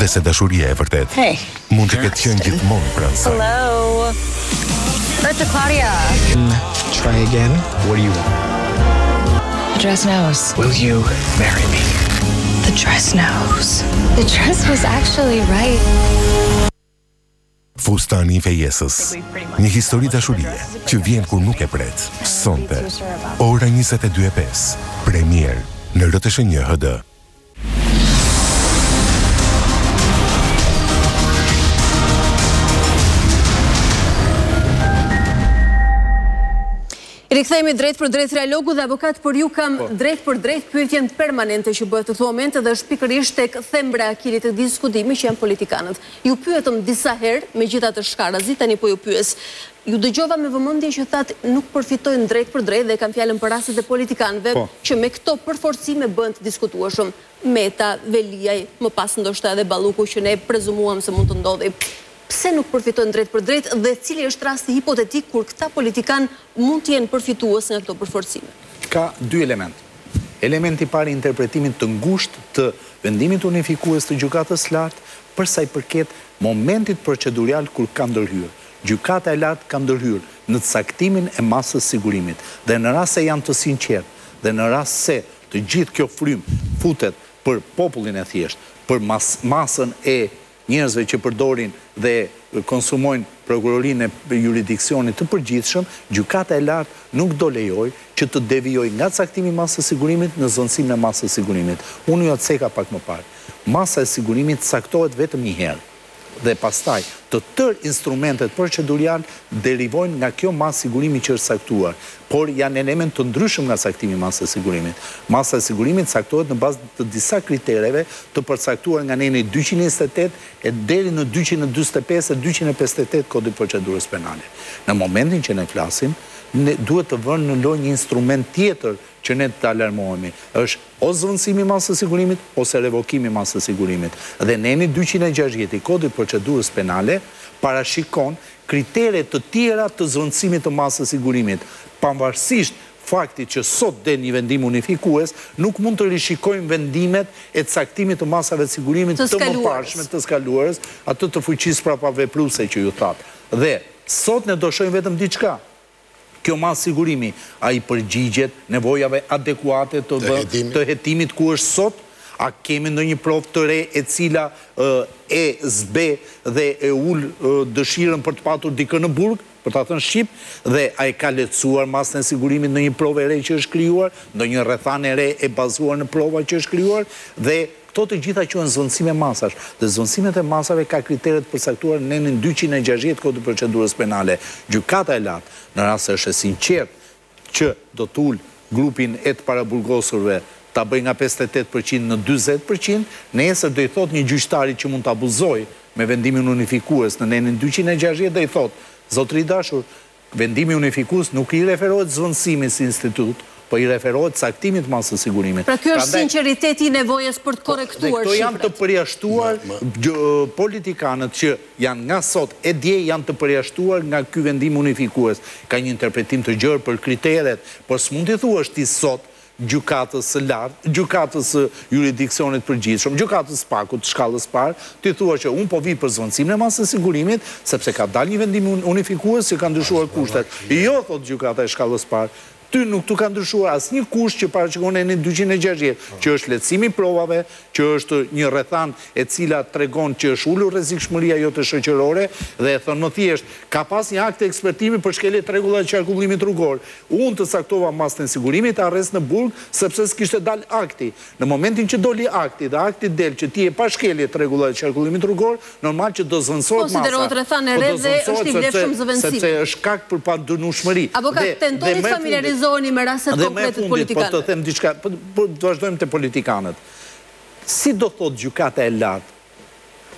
dhe se dashuria e vërtet mund të ketë qenë gjithmonë pranë saj. Hello. Dr. Claudia. Try again. What do you want? The dress knows. Will you marry me? The dress knows. The dress was actually right. Fustani i fejesës. Një histori dashurie që vjen kur nuk e pret. Sonte, ora 22:05. Premier në RTS1 HD. Rikthehemi drejt për drejt Realogu dhe avokat, për ju kam drejt për drejt pyetjen permanente që bëhet të moment dhe është pikërisht tek thembra e akilit të diskutimi që janë politikanët. Ju pyetëm disa herë me gjitha të shkarazi, tani po ju pyes. Ju dëgjova me vëmendje që thatë nuk përfitojnë drejt për drejt dhe kam fjalën për rastet e politikanëve që me këto përforcime bëhen të diskutueshëm. Meta, Veliaj, më pas ndoshta edhe Balluku që ne prezumuam se mund të ndodhi. Pse nuk përfitojnë drejt për drejt dhe cili është rasti hipotetik kur këta politikan mund të jenë përfitues nga këto përforcime? Ka dy element. Elementi parë, interpretimin të ngushtë të vendimit unifikues të gjykatës lartë për sa i përket momentit procedurial kur ka ndërhyrë. Gjykata e lartë ka ndërhyrë në caktimin e masës sigurimit dhe në rast se janë të sinqertë dhe në rast se të gjithë kjo frymë futet për popullin e thjeshtë, për masën e njerëzve që përdorin dhe konsumojnë prokurorinë e jurisdiksionit të përgjithshëm, gjykata e lartë nuk do lejoj që të devijoj nga caktimi i masës sigurimit në zonësimin e masës sigurimit. Unë ju atë ceka pak më parë. Masa e sigurimit caktohet vetëm një herë. Dhe pastaj të tërë instrumentet procedurial derivojnë nga kjo masë sigurimi që është caktuar, por janë element të ndryshëm nga caktimi i masës sigurimit. Masa e sigurimit caktohet në bazë të disa kritereve të përcaktuar nga neni 228 e deri në 245 e 258 kodit procedurës penale. Në momentin që ne flasim, ne duhet të vënë në lojë një instrument tjetër që ne të alarmohemi. Është o zvendësimi i masës sigurimit ose revokimi i masës sigurimit. Dhe neni 260 i kodit procedurës penale parashikon kritere të tjera të zvendësimit të masës sigurimit, pavarësisht faktit që sot del një vendim unifikues, nuk mund të rishikojmë vendimet e caktimit të masave sigurimit të mëparshme, të skaluarës, atë të fuqisë prapavepruese që ju thatë. Dhe sot ne do shohim vetëm diçka. Kjo masë sigurimi, a i përgjigjet nevojave adekuate të hetimit ku është sot, a kemi në një provë të re e cila e zbe dhe e ullë dëshirën për të patur dikë në burg, për të thënë Shqip, dhe a e ka lehtësuar masën e sigurimit në një provë e re që është krijuar, në një rrethan e re e bazuar në prova që është krijuar, dhe këto të gjitha quhen zvendësime masash. Dhe zvendësimet e masave ka kriteret përcaktuar në nenin 260 kodit procedurës penale. Gjykata e lartë, në rast se është e sinqertë që do të ul grupin e të paraburgosurve ta bëj nga 58% në 40%, nesër do i thot një gjyqtari që mund të abuzoj me vendimin unifikues në nenin 260 do i thot, zotëri dashur, vendimi unifikues nuk i referohet zvendësimit si institut, po i referohet caktimit masës sigurimit. Pra kjo është sinqeriteti i nevojës për të korektuar shifrat. Dhe këto janë të përjashtuar politikanët që janë nga sot e dje janë të përjashtuar nga ky vendim unifikues. Ka një interpretim të gjerë për kriteret, por s'mund t'i thuash ti sot gjykatës së lartë, gjykatës së jurisdiksionit përgjithshëm, gjykatës pakut, shkallës parë, ti thua që unë po vi për zvendësimin e masës sigurimit, sepse ka dalë një vendim unifikues që ka ndryshuar kushtet. Jo, thot gjykata e shkallës parë, ty nuk të ka ndryshuar asnjë kusht që parashikon në 260, që është lehtësimi i provave, që është një rrethan e cila tregon që është ulur rrezikshmëria jote shoqërore dhe e thon më thjesht, ka pas një akt ekspertimi për shkelje të rregullave të qarkullimit rrugor. Unë të saktova masën e sigurimit arrest në burg sepse s'kishte dal akti. Në momentin që doli akti dhe akti del që ti e pa shkelje të rregullave të qarkullimit rrugor, normal që do zvendësohet masa. Konsiderohet rrethan e re dhe është i vlefshëm zëvendësimi. Sepse është shkak për padënueshmëri. Avokat, tentoni të familiarizoheni me rastet konkrete të politikanëve. Po të them diçka, të vazhdojmë te politikanët. Si do thot gjykata e lartë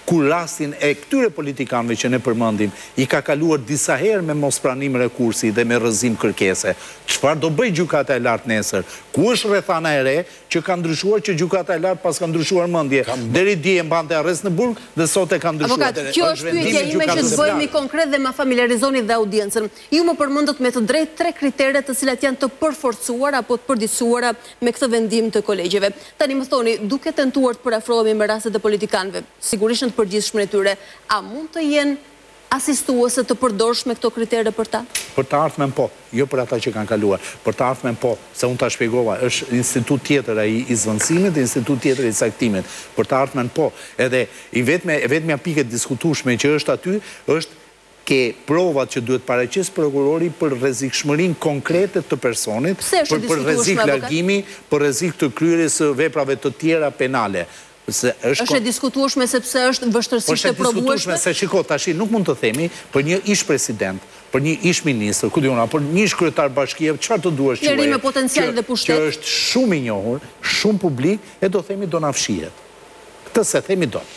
kur rastin e këtyre politikanëve që ne përmendim i ka kaluar disa herë me mospranim rekursi dhe me rrëzim kërkese. Çfarë do bëj gjykata e lartë nesër? Ku është rrethana e re që ka ndryshuar, që gjykata e lartë pas ka ndryshuar mendje? Deri dje e mbante arrest në burg dhe sot e ka ndryshuar. Avokat, kjo është pyetja ime që të bëhemi konkret dhe ma familiarizoni dhe audiencën. Ju më përmendët me të drejtë 3 kritere të cilat janë të përforcuara apo të përditësuara me këtë vendim të kolegjeve. Tani më thoni, duke tentuar të përafrohemi me rastet e politikanëve, sigurisht në të përgjithshme e tyre, a mund të jenë asistuese të përdorshme këto kritere për ta? Për të ardhmen po, jo për ata që kanë kaluar. Për të ardhmen po, se unë ta shpjegova, është institut tjetër ai i zvendësimit, institut tjetër i saktimit. Për të ardhmen po, edhe i vetmja pikë e diskutueshme që është aty, është ke provat që duhet paraqes prokurori për rrezikshmërinë konkrete të personit, për rrezik largimi, për rrezik të kryerjes së veprave të tjera penale. Është e diskutueshme sepse është vështërësisht e provueshme. Se shiko, tash nuk mund të themi për një ish president, për një ish ministër, ku diuna, për një ish kryetar bashkie, çfarë të duash quaj? Njëri me potencial dhe pushtet. Që është shumë i njohur, shumë publik, e do themi do na fshihet. Këtë se themi do.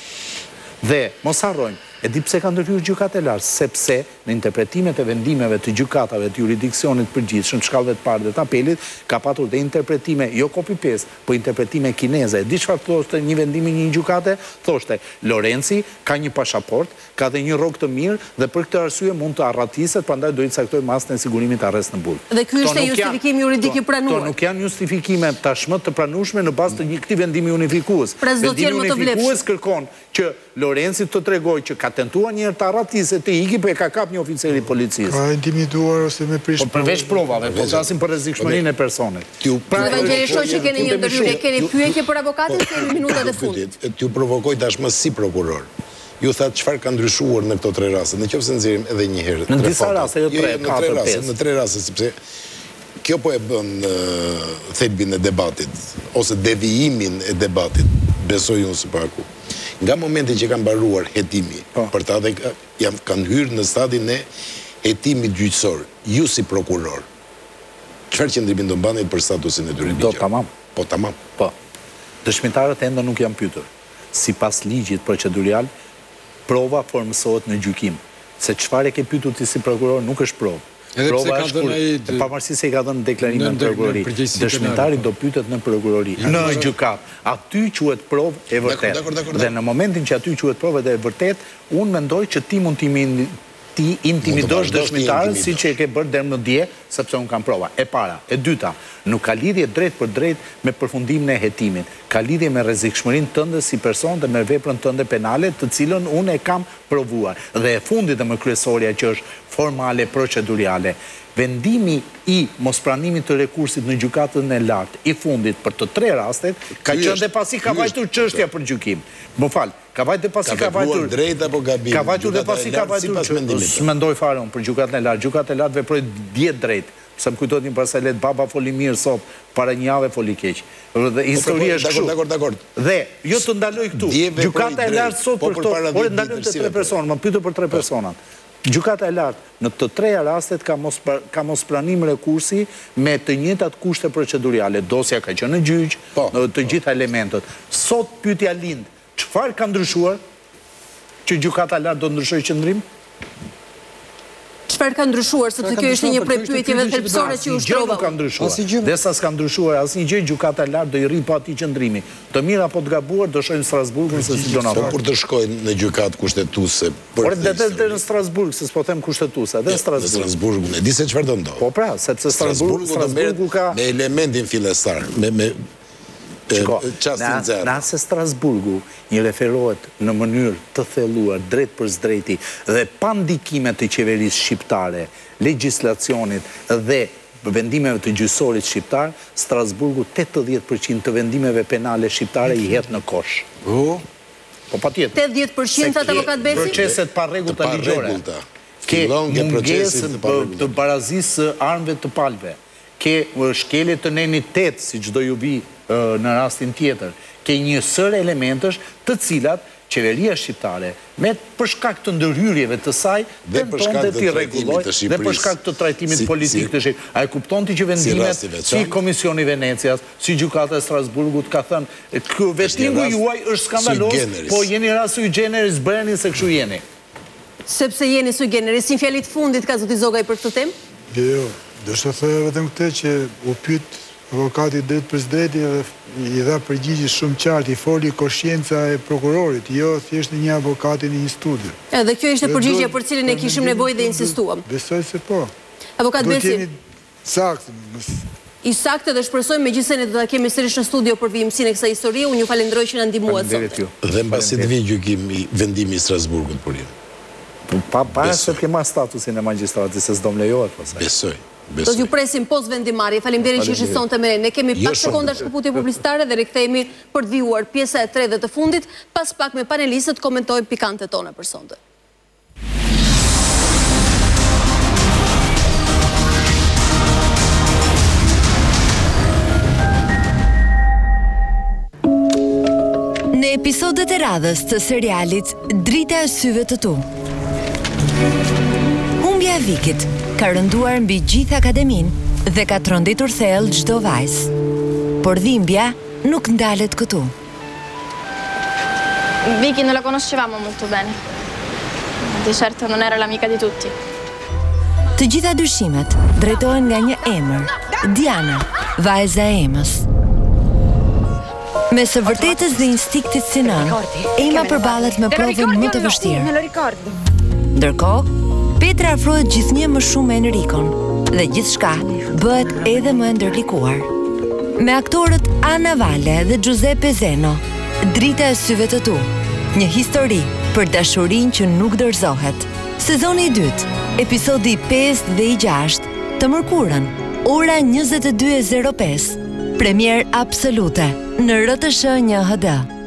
Dhe mos harrojmë, e di pse ka ndërhyrë gjykata e lartë, sepse në interpretimet e vendimeve të gjykatave të jurisdiksionit përgjithshëm, shkallëve të parë dhe të apelit, ka patur dhe interpretime, jo copy-paste, po interpretime kineze. Di çfarë thoshte një vendimi një gjykate? Thoshte, Lorenci ka një pasaport, ka dhe një rrogë të mirë dhe për këtë arsye mund të arratiset, prandaj do i caktoj masën e sigurimit arrest në burg. Dhe ky është justifikim juridik i pranuar. Këto nuk janë justifikime tashmë të pranueshme në bazë të këtij vendimi unifikues. Vendimi unifikues kërkon që Lorenci të tregojë që ka tentuar një herë të arratisë të iki, por e ka kap një oficer i policisë. Ka intimiduar ose me prish. Po përveç provave, po flasim për rrezikshmërinë e personit. Evangjeli Shoqi, keni një ndërhyrje, keni pyetje për avokatin, keni minutat e fundit. T'ju provokoj tashmë si prokuror. Ju thatë çfarë ka ndryshuar në këto 3 raste, nëse nxjerrim edhe një herë. Në disa raste, jo 3, 4, 5. Në 3 raste, sepse kjo po e bën thelbin e debatit, ose devijimin e debatit, besoj unë së paku. Nga momenti që kanë mbaruar hetimi, për ta dhe kanë hyrë në stadin e hetimit gjyqësor, ju si prokuror, çfarë qëndrimi do mbani për statusin e tyre? Do tamam. Po tamam. Po. Dëshmitarët ende nuk janë pyetur. Sipas ligjit procedurial, prova formësohet në gjykim. Se çfarë e ke pyetur ti si prokuror nuk është provë. Prova është kur pavarësisht se i ka dhënë deklarimin në prokurori. Dëshmitari do pyetet në prokurori, në gjykat. Aty quhet provë e vërtetë. Dhe në momentin që aty quhet provë e vërtetë, unë mendoj që ti mund ti intimidosh dëshmitarin siç e ke bërë deri më dje, sepse unë kam prova. E para, e dyta, nuk ka lidhje drejt për drejt me përfundimin e hetimit. Ka lidhje me rrezikshmërinë tënde si person dhe me veprën tënde penale, të cilën unë e kam provuar. Dhe e fundit dhe më kryesorja që është formale procedurale. Vendimi i mospranimit të rekursit në gjykatën e lartë i fundit për të 3 rastet ka qenë dhe pasi ka vajtur çështja për gjykim. Më fal, ka vajtur pasi ka vajtur drejt apo gabim. Ka vajtur dhe pasi ka vajtur. S'mendoj fare unë për gjykatën e lartë. Gjykata e lartë veproi 10 drejt. Sa më kujtohet një parsalet baba foli mirë sot, para një javë foli keq. Dhe historia është kështu. Dakor. Dhe jo të ndaloj këtu. Gjykata e lartë sot për këto, por ndalojmë të 3 persona, më pyetur për 3 personat. Gjykata e lartë në të 3 rastet ka mospranim rekursi me të njëjtat kushte procedurale. Dosja ka qenë në gjyq, të gjitha elementet. Sot pyetja lind, çfarë ka ndryshuar që gjykata e lartë do ndryshojë qëndrim? Çfarë ka ndryshuar, sepse kjo është një prej pyetjeve thelbësore që u shtrova. Nuk ka ndryshuar. Derisa s'ka ndryshuar asnjë gjë, gjykata e lartë do i rri pa atij qëndrimi. Të mirë apo të gabuar do shojnë në Strasburgun se si do na thonë. Kur të shkojnë në gjykatë kushtetuese por edhe në Strasburg, se s'po them kushtetuese, edhe në Strasburg. Në Strasburgun, e di se çfarë do ndodh. Po pra, sepse Strasburgu ka me elementin fillestar, me Nëse Strasburgu një referohet në mënyrë të thelluar, drejt për drejti dhe pa ndikime të qeverisë shqiptare, legjislacionit dhe vendimeve të gjyqësorit shqiptar, Strasburgu 80% të vendimeve penale shqiptare i hedh në kosh. Po patjetër. 80% atë avokat Besi? Proceset pa rregullta ligjore. Ke mungesë të barazisë së armëve të palëve. Ke shkelje të nenit 8, siç do ju vi në rastin tjetër. Ke një sër elementësh të cilat qeveria shqiptare, për shkak të ndërhyrjeve të saj, dhe për shkak të trajtimit të Shqipërisë, dhe për shkak të trajtimit politik të Shqipërisë. A e kupton ti që vendimet si Komisioni Venecias, si Gjykata e Strasburgut ka thënë, vetingu juaj është skandalos, po jeni ras sui generis, bëheni se kështu jeni. Sepse jeni sui generis, një fjalit fundit ka zoti Zogaj për këtë temë? Jo, do të thëjë vetëm këtë që u pyet avokati drejt për drejti dhe i dha përgjigje shumë qartë, i foli koshjenca e prokurorit, jo thjesht një avokati në një studio. Dhe kjo ishte përgjigje për cilin e kishim nevojë dhe insistuam. Besoj se po. Avokat Besi. Do t'jeni saktë. I saktë dhe shpresojmë megjithëse ne do ta kemi sërish në studio për vijimsinë e kësaj historie. Unë ju falenderoj që na ndihmuat sot. Dhe mbasi të vijë gjykimi vendimi i Strasburgut për ju. Para se të kema statusin e magjistratit, se s'do më lejohet pasaj. Besoj. Do t'ju presim post vendimarrje. Faleminderit që ishit sonte me ne. Ne kemi pak sekonda shkëputje publicitare dhe rikthehemi për të vijuar pjesa e tretë dhe të fundit, pas pak me panelistët komentojmë pikantet tona për sonte. Në episodet e radhës të serialit Drita e syve të tu. Humbja e Vikit ka rënduar mbi gjithë akademin dhe ka tronditur thellë çdo vajzë. Por dhimbja nuk ndalet këtu. Vicky non la conoscevamo molto bene. Di certo non era l'amica di tutti. Të gjitha dyshimet drejtohen nga një emër, Diana, vajza e Emës. Me së vërtetës dhe instiktit si nën, Ema përballet me provën më të vështirë. Ndërkohë, Petra afrohet gjithnjë më shumë me Enrikon dhe gjithçka bëhet edhe më ndërlikuar. Me aktorët Ana Vale dhe Giuseppe Zeno, Drita e syve të tu, një histori për dashurinë që nuk dorëzohet. Sezoni i dytë, episodi 5 dhe i 6, të mërkurën, ora 22:05, premier absolute në RTS 1 HD.